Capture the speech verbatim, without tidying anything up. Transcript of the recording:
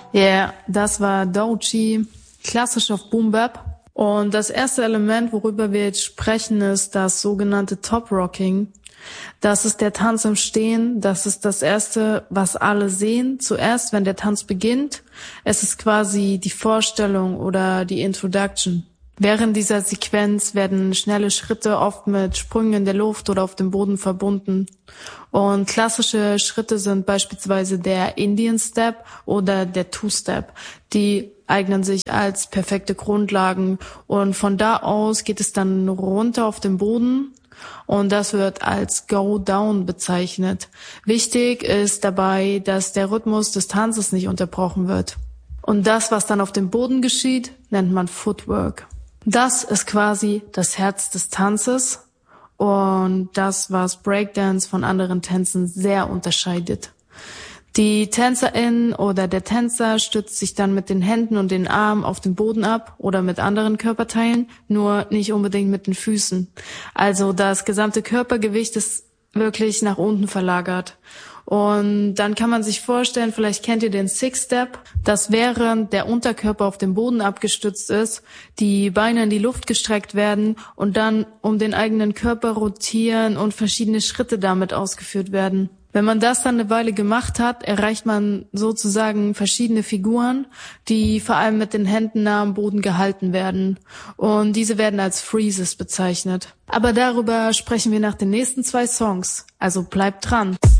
Ja, yeah, das war Doechii, klassisch auf Boom Bap. Und das erste Element, worüber wir jetzt sprechen, ist das sogenannte Top Rocking. Das ist der Tanz im Stehen. Das ist das Erste, was alle sehen. Zuerst, wenn der Tanz beginnt, es ist quasi die Vorstellung oder die Introduction. Während dieser Sequenz werden schnelle Schritte oft mit Sprüngen in der Luft oder auf dem Boden verbunden. Und klassische Schritte sind beispielsweise der Indian Step oder der Two-Step. Die eignen sich als perfekte Grundlagen und von da aus geht es dann runter auf den Boden und das wird als Go Down bezeichnet. Wichtig ist dabei, dass der Rhythmus des Tanzes nicht unterbrochen wird. Und das, was dann auf dem Boden geschieht, nennt man Footwork. Das ist quasi das Herz des Tanzes und das, was Breakdance von anderen Tänzen sehr unterscheidet. Die Tänzerin oder der Tänzer stützt sich dann mit den Händen und den Armen auf den Boden ab oder mit anderen Körperteilen, nur nicht unbedingt mit den Füßen. Also das gesamte Körpergewicht ist wirklich nach unten verlagert. Und dann kann man sich vorstellen, vielleicht kennt ihr den Six-Step, dass während der Unterkörper auf dem Boden abgestützt ist, die Beine in die Luft gestreckt werden und dann um den eigenen Körper rotieren und verschiedene Schritte damit ausgeführt werden. Wenn man das dann eine Weile gemacht hat, erreicht man sozusagen verschiedene Figuren, die vor allem mit den Händen nah am Boden gehalten werden. Und diese werden als Freezes bezeichnet. Aber darüber sprechen wir nach den nächsten zwei Songs. Also bleibt dran.